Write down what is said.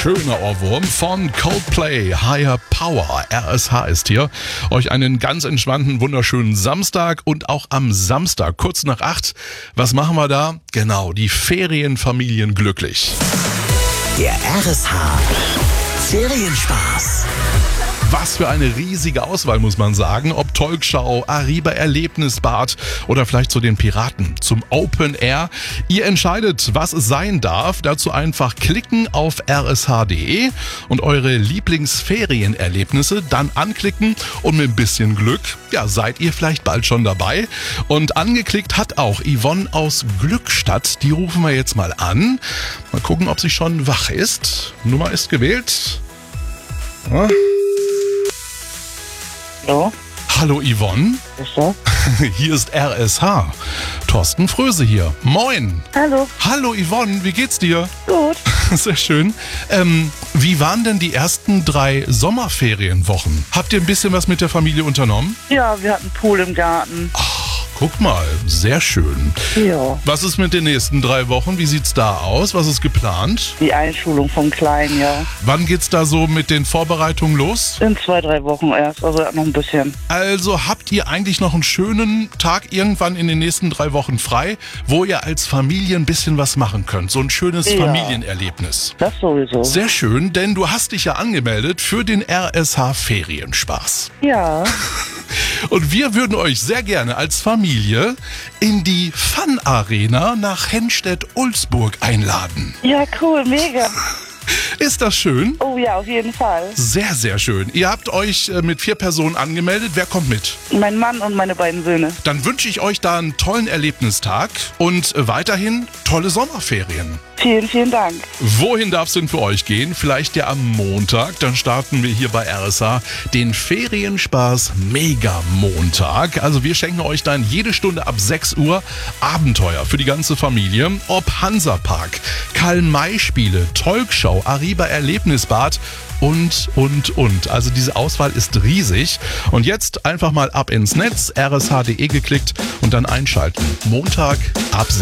schöner Ohrwurm von Coldplay, Higher Power. RSH ist hier. Euch einen ganz entspannten, wunderschönen Samstag und auch am Samstag, kurz nach 8. Was machen wir da? Genau, die Ferienfamilien glücklich. Der RSH Ferienspaß. Was für eine riesige Auswahl, muss man sagen. Ob Talkshow, Arriba Erlebnisbad oder vielleicht zu den Piraten, zum Open Air. Ihr entscheidet, was es sein darf. Dazu einfach klicken auf rsh.de und eure Lieblingsferienerlebnisse dann anklicken. Und mit ein bisschen Glück, ja, seid ihr vielleicht bald schon dabei. Und angeklickt hat auch Yvonne aus Glückstadt. Die rufen wir jetzt mal an. Mal gucken, ob sie schon wach ist. Nummer ist gewählt. Ja. Hallo? Hallo Yvonne, Ist das? hier ist RSH. Thorsten Fröse hier. Moin. Hallo. Hallo Yvonne, wie geht's dir? Gut. Sehr schön. Wie waren denn die ersten 3 Sommerferienwochen? Habt ihr ein bisschen was mit der Familie unternommen? Ja, wir hatten Pool im Garten. Guck mal, sehr schön. Ja. Was ist mit den nächsten 3 Wochen? Wie sieht's da aus? Was ist geplant? Die Einschulung vom Kleinen, ja. Wann geht's da so mit den Vorbereitungen los? In 2-3 Wochen erst, also noch ein bisschen. Also habt ihr eigentlich noch einen schönen Tag irgendwann in den nächsten 3 Wochen frei, wo ihr als Familie ein bisschen was machen könnt. So ein schönes Ja. Familienerlebnis. Das sowieso. Sehr schön, denn du hast dich ja angemeldet für den RSH Ferienspaß. Ja. Und wir würden euch sehr gerne als Familie in die Fun Arena nach Henstedt-Ulzburg einladen. Ja, cool, mega. Ist das schön? Oh ja, auf jeden Fall. Sehr, sehr schön. Ihr habt euch mit 4 Personen angemeldet. Wer kommt mit? Mein Mann und meine beiden Söhne. Dann wünsche ich euch da einen tollen Erlebnistag und weiterhin tolle Sommerferien. Vielen, vielen Dank. Wohin darf es denn für euch gehen? Vielleicht ja am Montag. Dann starten wir hier bei RSH den Ferienspaß Mega Montag. Also wir schenken euch dann jede Stunde ab 6 Uhr Abenteuer für die ganze Familie. Ob Hansapark, Karl-May-Spiele, Talkshow, Arriba Erlebnisbad und. Also diese Auswahl ist riesig. Und jetzt einfach mal ab ins Netz, rsh.de geklickt und dann einschalten. Montag ab 6